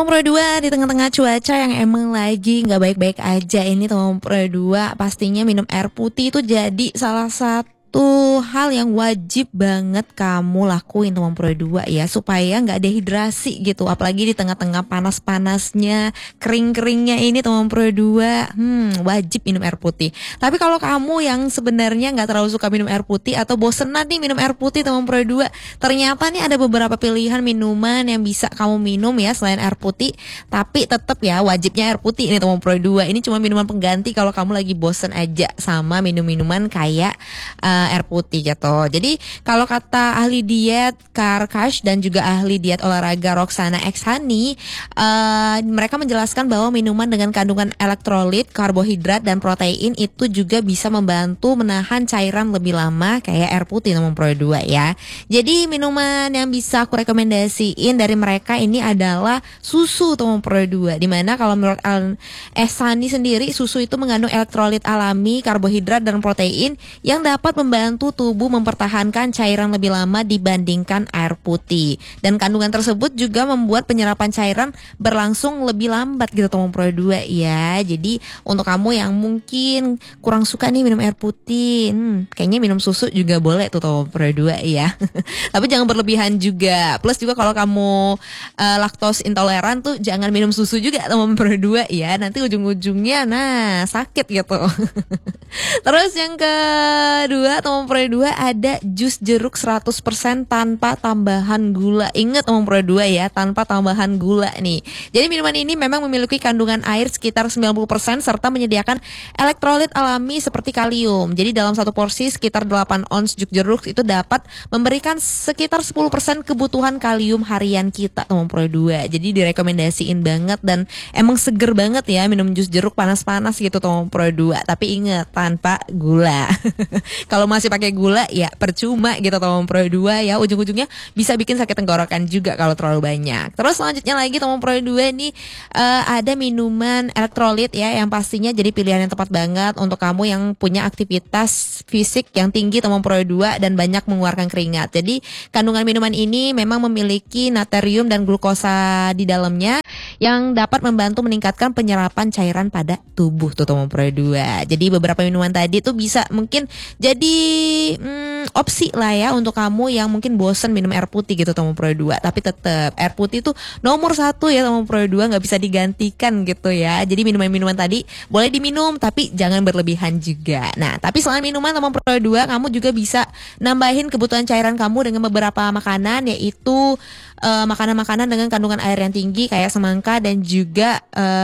Tomang Pro 2 di tengah-tengah cuaca yang emang lagi nggak baik-baik aja ini Tomang Pro 2 pastinya minum air putih itu jadi salah satu hal yang wajib banget kamu lakuin Tomang Pro 2 ya supaya nggak dehidrasi gitu, apalagi di tengah-tengah panas-panasnya, kering-keringnya ini Tomang Pro 2 wajib minum air putih. Tapi kalau kamu yang sebenarnya nggak terlalu suka minum air putih atau bosenan nih minum air putih Tomang Pro 2, ternyata nih ada beberapa pilihan minuman yang bisa kamu minum ya selain air putih, tapi tetap ya wajibnya air putih ini Tomang Pro 2. Ini cuma minuman pengganti kalau kamu lagi bosen aja sama minum-minuman kayak air putih gitu. Jadi kalau kata ahli diet Karkash dan juga ahli diet olahraga Roxana Exhani, mereka menjelaskan bahwa minuman dengan kandungan elektrolit, karbohidrat dan protein itu juga bisa membantu menahan cairan lebih lama kayak air putih Tomang Pro 2 ya. Jadi minuman yang bisa aku rekomendasiin dari mereka ini adalah susu Tomang Pro 2. Dimana kalau menurut Exhani sendiri susu itu mengandung elektrolit alami, karbohidrat dan protein yang dapat membantu tubuh mempertahankan cairan lebih lama dibandingkan air putih. Dan kandungan tersebut juga membuat penyerapan cairan berlangsung lebih lambat gitu Tomang Pro 2 ya. Jadi untuk kamu yang mungkin kurang suka nih minum air putih, kayaknya minum susu juga boleh tuh Tomang Pro 2 ya. Tapi jangan berlebihan juga. Plus juga kalau kamu laktos intoleran tuh jangan minum susu juga Tomang Pro 2 ya. Nanti ujung-ujungnya sakit gitu. Terus yang kedua Tomang Pro 2 ada jus jeruk 100% tanpa tambahan gula. Ingat Tomang Pro 2 ya, tanpa tambahan gula nih. Jadi minuman ini memang memiliki kandungan air sekitar 90% serta menyediakan elektrolit alami seperti kalium. Jadi dalam satu porsi sekitar 8 ons jus jeruk itu dapat memberikan sekitar 10% kebutuhan kalium harian kita Tomang Pro 2. Jadi direkomendasiin banget dan emang seger banget ya minum jus jeruk panas-panas gitu Tomang Pro 2. Tapi ingat tanpa gula. Kalau masih pakai gula ya percuma gitu Tomang Pro 2 ya, ujung-ujungnya bisa bikin sakit tenggorokan juga kalau terlalu banyak. Terus selanjutnya lagi Tomang Pro 2 nih ada minuman elektrolit ya yang pastinya jadi pilihan yang tepat banget untuk kamu yang punya aktivitas fisik yang tinggi Tomang Pro 2 dan banyak mengeluarkan keringat. Jadi kandungan minuman ini memang memiliki natrium dan glukosa di dalamnya yang dapat membantu meningkatkan penyerapan cairan pada tubuh tuh Tomang Pro 2. Jadi beberapa minuman tadi tuh bisa mungkin jadi opsi lah ya untuk kamu yang mungkin bosen minum air putih gitu Tomang Pro 2. Tapi tetap air putih tuh nomor 1 ya Tomang Pro 2, nggak bisa digantikan gitu ya. Jadi minuman-minuman tadi boleh diminum tapi jangan berlebihan juga. Nah tapi selain minuman Tomang Pro 2, kamu juga bisa nambahin kebutuhan cairan kamu dengan beberapa makanan, yaitu makanan-makanan dengan kandungan air yang tinggi kayak semangka dan juga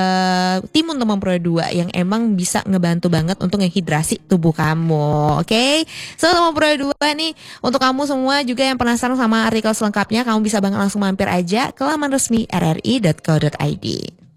timun Tomang Pro 2 yang emang bisa ngebantu banget untuk ngehidrasi tubuh kamu. Oke? So Tomang Pro 2 nih untuk kamu semua juga yang penasaran sama artikel selengkapnya, kamu bisa banget langsung mampir aja ke laman resmi rri.co.id.